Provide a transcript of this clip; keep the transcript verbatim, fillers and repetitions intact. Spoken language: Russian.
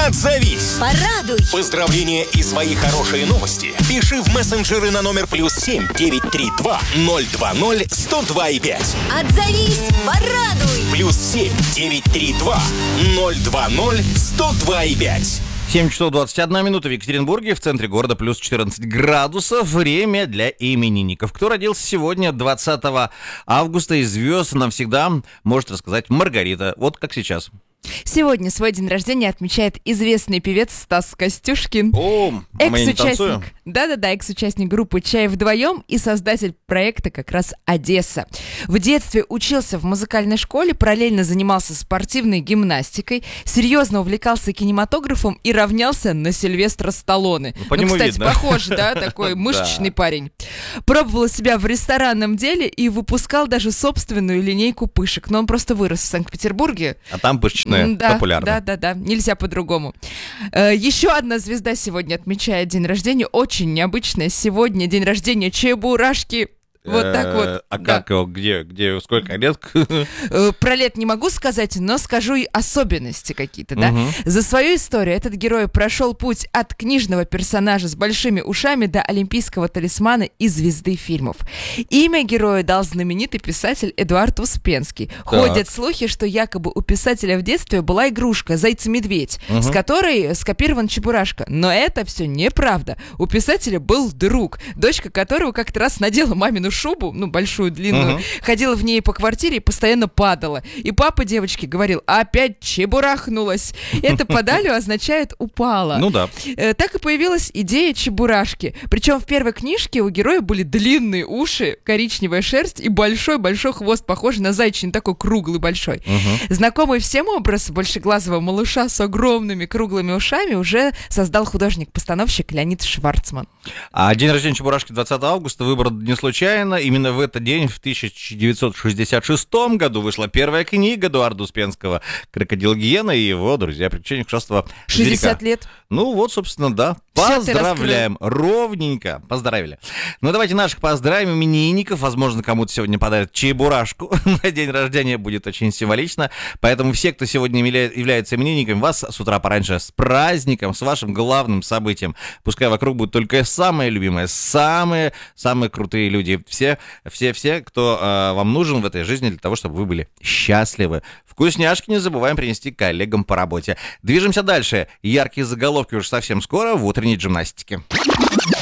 Отзовись. Порадуй. Поздравления и свои хорошие новости пиши в мессенджеры на номер плюс семь девятьсот тридцать два ноль два ноль сто два и пять. Отзовись. Порадуй. Плюс семь девятьсот тридцать два ноль два ноль сто два и пять. семь часов двадцать одна минута в Екатеринбурге, в центре города плюс четырнадцать градусов. Время для именинников. Кто родился сегодня, двадцатого августа, из звезд навсегда может рассказать Маргарита. Вот как сейчас. Сегодня свой день рождения отмечает известный певец Стас Костюшкин. О, а мы не танцуем? Экс-участник, да-да-да, экс-участник группы «Чай вдвоем» и создатель проекта как раз «Одесса». В детстве учился в музыкальной школе, параллельно занимался спортивной гимнастикой, серьезно увлекался кинематографом и равнялся на Сильвестра Сталлоне. Ну, по ну нему кстати, видно. похож, да, такой мышечный парень. Пробовал себя в ресторанном деле и выпускал даже собственную линейку пышек. Но он просто вырос в Санкт-Петербурге. А там пышечная Да, популярна. да, да, да, нельзя по-другому. Э, еще одна звезда сегодня отмечает день рождения, очень необычная. Сегодня день рождения Чебурашки. Вот так вот. А да. как его, где, где, сколько лет? Э, Про лет не могу сказать, но скажу и особенности какие-то, да. Мгм. За свою историю этот герой прошел путь от книжного персонажа с большими ушами до олимпийского талисмана и звезды фильмов. Имя героя дал знаменитый писатель Эдуард Успенский. Ходят слухи, что якобы у писателя в детстве была игрушка «Зайца-медведь», Мгм. с которой скопирован Чебурашка. Но это все неправда. У писателя был друг, дочка которого как-то раз надела мамину шубу, ну, большую, длинную, Мгм. ходила в ней по квартире и постоянно падала. И папа девочки говорил: опять чебурахнулась. Это подалю означает упала. Ну да. Э, Так и появилась идея Чебурашки. Причем в первой книжке у героя были длинные уши, коричневая шерсть и большой-большой хвост, похожий на зайчий, не такой круглый большой. Мгм. Знакомый всем образ большеглазого малыша с огромными круглыми ушами уже создал художник-постановщик Леонид Шварцман. А день рождения Чебурашки двадцатого августа выбран не случайно. Именно в этот день, в тысяча девятьсот шестьдесят шестом году, вышла первая книга Эдуарда Успенского «Крокодил Гиена» и его друзья. Приключения шустрого шестьдесят зверька. лет. Ну вот, собственно, да. Всё ты Поздравляем. Ровненько. Поздравили. Ну давайте наших поздравим, именинников. Возможно, кому-то сегодня подарят чебурашку. На день рождения будет очень символично. Поэтому все, кто сегодня явля- является именинником, вас с утра пораньше с праздником, с вашим главным событием. Пускай вокруг будут только самые любимые, самые, самые крутые люди. Все, все, все, кто э, вам нужен в этой жизни для того, чтобы вы были счастливы. Вкусняшки не забываем принести коллегам по работе. Движемся дальше. Яркие заголовки уже совсем скоро в утренней гимнастике.